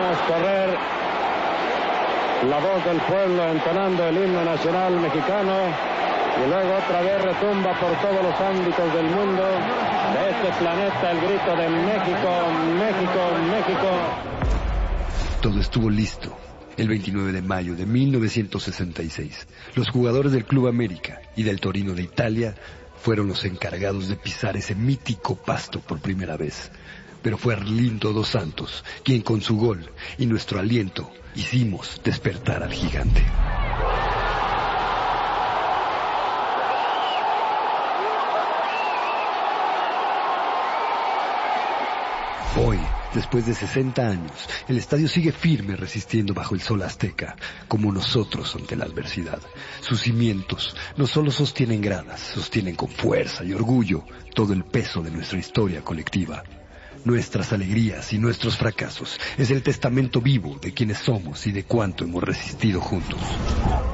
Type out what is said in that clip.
Escuchamos correr la voz del pueblo entonando el himno nacional mexicano y luego otra vez retumba por todos los ámbitos del mundo, de este planeta, el grito de México, México, México. Todo estuvo listo. El 29 de mayo de 1966, los jugadores del Club América y del Torino de Italia fueron los encargados de pisar ese mítico pasto por primera vez. Pero fue Arlindo dos Santos quien con su gol y nuestro aliento hicimos despertar al gigante. Hoy, después de 60 años, el estadio sigue firme resistiendo bajo el sol azteca, como nosotros ante la adversidad. Sus cimientos no solo sostienen gradas, sostienen con fuerza y orgullo todo el peso de nuestra historia colectiva. Nuestras alegrías y nuestros fracasos es el testamento vivo de quienes somos y de cuánto hemos resistido juntos.